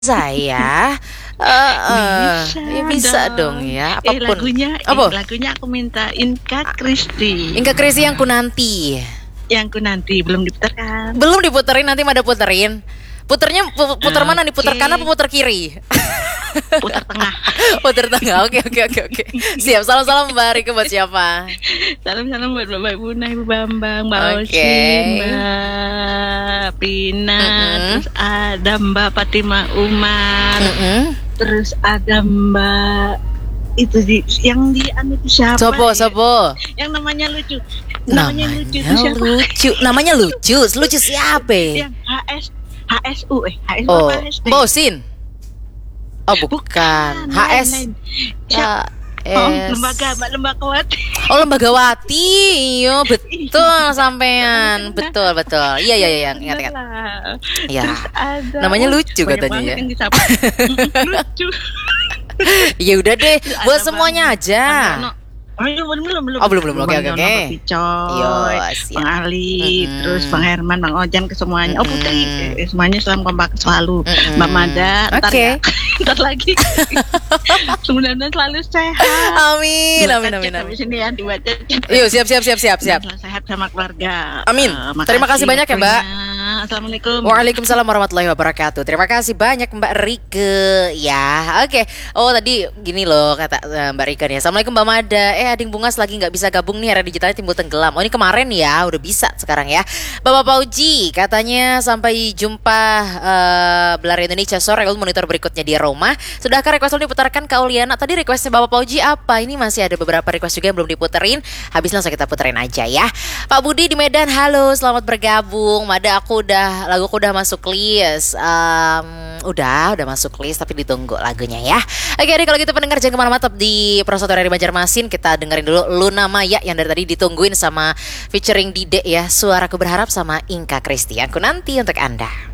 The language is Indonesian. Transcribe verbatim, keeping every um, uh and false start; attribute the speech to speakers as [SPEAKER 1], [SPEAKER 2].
[SPEAKER 1] Saya? Heeh,
[SPEAKER 2] Bisa
[SPEAKER 1] ya bisa dong
[SPEAKER 2] dong.
[SPEAKER 1] ya,
[SPEAKER 2] Eh,
[SPEAKER 1] apapun.
[SPEAKER 2] lagunya eh,
[SPEAKER 1] Apa?
[SPEAKER 2] lagunya aku mintain Kak Kristy.
[SPEAKER 1] Inka Kristy yang ku nanti.
[SPEAKER 2] Yang ku nanti belum diputarkan.
[SPEAKER 1] Belum diputerin, nanti Mada puterin. Puternya pu- puter mana nih? Puter kanan apa
[SPEAKER 2] Oke.
[SPEAKER 1] puter kiri?
[SPEAKER 2] Putar tengah.
[SPEAKER 1] Puter tengah. Oke oke oke oke. Siap. Salam-salam Mbak Rike buat siapa?
[SPEAKER 2] Salam-salam buat Bapak Ibu Nah, Ibu Bambang, Mbak
[SPEAKER 1] Oke.
[SPEAKER 2] Osin, Mbak Pina,
[SPEAKER 1] Mm-mm.
[SPEAKER 2] terus ada Mbak Fatima Umar,
[SPEAKER 1] Mm-mm.
[SPEAKER 2] terus ada Mbak itu di yang di anu itu siapa?
[SPEAKER 1] Sopo
[SPEAKER 2] ya?
[SPEAKER 1] sopo?
[SPEAKER 2] Yang namanya lucu.
[SPEAKER 1] Namanya
[SPEAKER 2] lucu itu siapa?
[SPEAKER 1] lucu. Namanya lucu. Lucu siapa?
[SPEAKER 2] Yang H S H S U eh H S U
[SPEAKER 1] Oh,
[SPEAKER 2] apa H S D?
[SPEAKER 1] Bosin. Oh bukan. H S.
[SPEAKER 2] lain-lain. Siapa?
[SPEAKER 1] H
[SPEAKER 2] Oh,
[SPEAKER 1] S.
[SPEAKER 2] lembaga Mbak Lembagawati.
[SPEAKER 1] Oh Lembagawati, iya betul sampean, betul betul, iya iya iya ingat ingat,
[SPEAKER 2] Lah.
[SPEAKER 1] ya
[SPEAKER 2] Terus ada
[SPEAKER 1] namanya
[SPEAKER 2] oh,
[SPEAKER 1] lucu
[SPEAKER 2] banyak
[SPEAKER 1] katanya
[SPEAKER 2] banget
[SPEAKER 1] ya.
[SPEAKER 2] yang disapa. Lucu.
[SPEAKER 1] Ya udah deh,
[SPEAKER 2] Terus
[SPEAKER 1] buat
[SPEAKER 2] ada
[SPEAKER 1] semuanya
[SPEAKER 2] Bang-
[SPEAKER 1] aja.
[SPEAKER 2] Bang Yono. Oh, iya, belum belum belum.
[SPEAKER 1] Oh, belum, belum. Oke,
[SPEAKER 2] Bang
[SPEAKER 1] oke,
[SPEAKER 2] Yono,
[SPEAKER 1] oke.
[SPEAKER 2] Pak Picoy,
[SPEAKER 1] Yo, siap.
[SPEAKER 2] Bang Ali,
[SPEAKER 1] Mm-mm.
[SPEAKER 2] terus Bang Herman, Bang Ojan ke semuanya. Oh Putri,
[SPEAKER 1] Mm-mm.
[SPEAKER 2] eh, semuanya salam kompak selalu.
[SPEAKER 1] Mm-mm.
[SPEAKER 2] Mbak Mada, ntar
[SPEAKER 1] Oke.
[SPEAKER 2] ya. Ntar lagi. Mudah-mudahan selalu sehat.
[SPEAKER 1] Amin amin amin
[SPEAKER 2] Habis
[SPEAKER 1] amin.
[SPEAKER 2] ini ya dibaca.
[SPEAKER 1] Yuk siap siap siap siap siap.
[SPEAKER 2] Selalu sehat sama keluarga.
[SPEAKER 1] Amin.
[SPEAKER 2] Eh,
[SPEAKER 1] Terima kasih banyak ya, Mbak.
[SPEAKER 2] waktunya. Assalamualaikum.
[SPEAKER 1] Waalaikumsalam warahmatullahi wabarakatuh. Terima kasih banyak Mbak Rike ya. Oke. Oh tadi gini loh kata eh, Mbak Rike nih. Assalamualaikum Mbak Mada. Eh Ading Bungas lagi nggak bisa gabung nih, area digitalnya timbul tenggelam. Oh ini kemarin ya, udah bisa sekarang ya. Bapak Pauji katanya sampai jumpa eh Belar Indonesia sore untuk monitor berikutnya di Roma. Sudahkah request lo diputarkan Kak Uliana? Tadi requestnya Bapak Pauji apa? Ini masih ada beberapa request juga yang belum diputerin. Habis langsung kita puterin aja ya. Pak Budi di Medan, halo, selamat bergabung. Mada aku udah laguku udah masuk list. Em, udah, udah masuk list tapi ditunggu lagunya ya. Oke, deh kalau gitu pendengar jangan kemana-mana, tetap di Prosotor dari Banjarmasin. Kita dengerin dulu Luna Maya yang dari tadi ditungguin sama featuring Dide ya. Suaraku berharap sama Inka Kristy. Aku nanti untuk Anda.